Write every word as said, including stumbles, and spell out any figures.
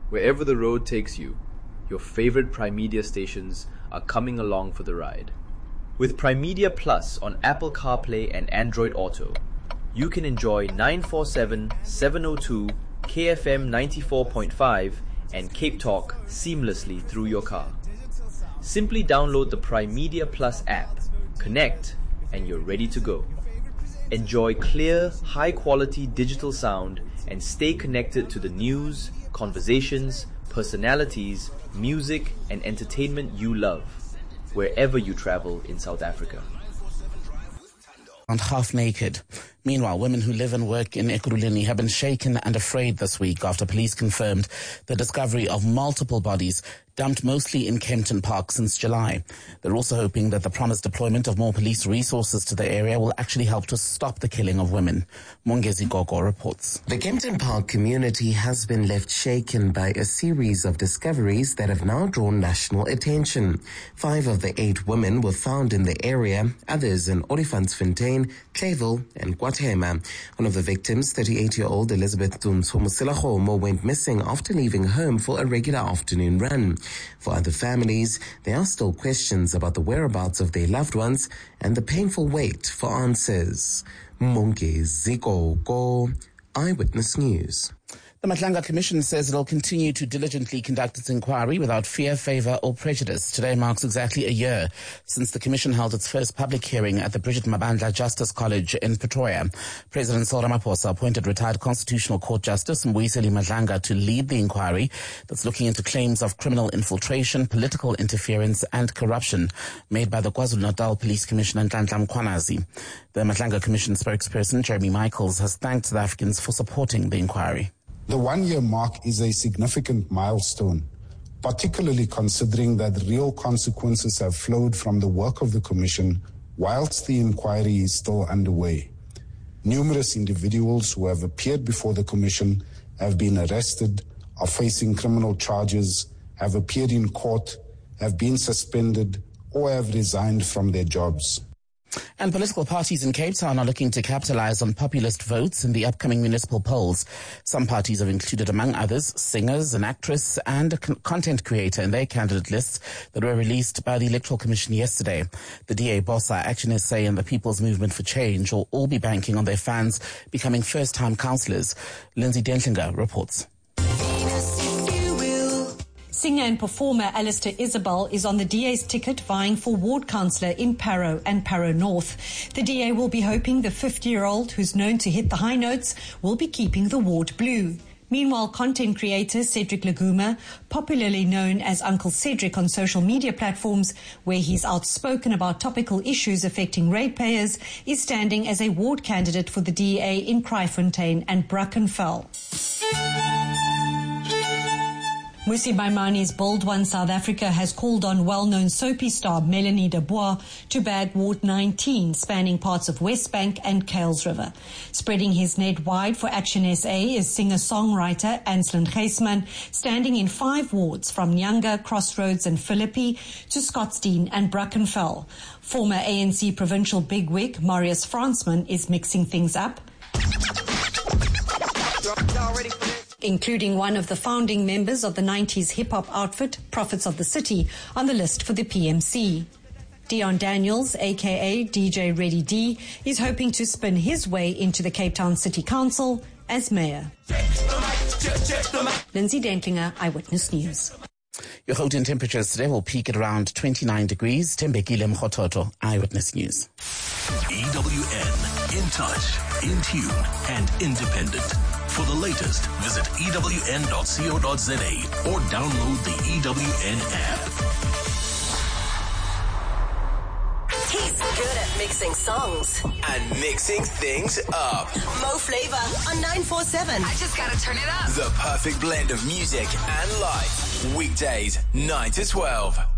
Wherever the road takes you, your favorite Prime Media stations are coming along for the ride. With Prime Media Plus on Apple CarPlay and Android Auto, you can enjoy nine forty-seven, seven oh two, K F M ninety-four point five and Cape Talk seamlessly through your car. Simply download the Prime Media Plus app, connect, and you're ready to go. Enjoy clear, high-quality digital sound and stay connected to the news, conversations, personalities, music, and entertainment you love, wherever you travel in South Africa. And half naked. Meanwhile, women who live and work in Ekurhuleni have been shaken and afraid this week after police confirmed the discovery of multiple bodies dumped mostly in Kempton Park since July. They're also hoping that the promised deployment of more police resources to the area will actually help to stop the killing of women. Mongezi Gogo reports. The Kempton Park community has been left shaken by a series of discoveries that have now drawn national attention. Five of the eight women were found in the area, others in Olifantsfontein, Clayville and Guatemala. One of the victims, thirty-eight-year-old Elizabeth Tumshomo, went missing after leaving home for a regular afternoon run. For other families, there are still questions about the whereabouts of their loved ones and the painful wait for answers. Mongezi Gogo, Eyewitness News. The Matlanga Commission says it will continue to diligently conduct its inquiry without fear, favour or prejudice. Today marks exactly a year since the Commission held its first public hearing at the Bridget Mabandla Justice College in Pretoria. President Cyril Ramaphosa appointed retired Constitutional Court Justice Mbuyiseni Madlanga to lead the inquiry that's looking into claims of criminal infiltration, political interference and corruption made by the KwaZulu-Natal Police Commissioner Nhlanhla Mkhwanazi. The Matlanga Commission spokesperson Jeremy Michaels has thanked South Africans for supporting the inquiry. The one-year mark is a significant milestone, particularly considering that real consequences have flowed from the work of the Commission whilst the inquiry is still underway. Numerous individuals who have appeared before the Commission have been arrested, are facing criminal charges, have appeared in court, have been suspended, or have resigned from their jobs. And political parties in Cape Town are looking to capitalize on populist votes in the upcoming municipal polls. Some parties have included, among others, singers, an actress and a con- content creator in their candidate lists that were released by the Electoral Commission yesterday. The D A, BOSA, Action S A and the People's Movement for Change will all be banking on their fans becoming first-time councillors. Lindsay Dentlinger reports. Singer and performer Alistair Isabel is on the D A's ticket vying for ward councillor in Parow and Parow North. The D A will be hoping the fifty-year-old, who's known to hit the high notes, will be keeping the ward blue. Meanwhile, content creator Cedric Laguma, popularly known as Uncle Cedric on social media platforms, where he's outspoken about topical issues affecting ratepayers, is standing as a ward candidate for the D A in Kraaifontein and Brackenfell. Musi Maimani's Bold One South Africa has called on well-known soapy star Melanie de Bois to bag Ward nineteen, spanning parts of Westbank and Kales River. Spreading his net wide for Action S A is singer-songwriter Anselin Geisman, standing in five wards from Nyanga, Crossroads and Philippi to Scottsdene and Brackenfell. Former A N C provincial bigwig Marius Fransman is mixing things up, including one of the founding members of the nineties hip-hop outfit, Prophets of the City, on the list for the P M C. Dion Daniels, a k a. D J Reddy D, is hoping to spin his way into the Cape Town City Council as mayor. Lindsay Dentlinger, Eyewitness News. Your Gauteng temperatures today will peak at around twenty-nine degrees. Tembekile Mkhototo, Eyewitness News. E W N, in touch, in tune, and independent. For the latest, visit E W N dot co dot za or download the E W N app. He's good at mixing songs and mixing things up. Mo Flavor on nine four seven. I just gotta turn it up. The perfect blend of music and life. Weekdays, nine to twelve.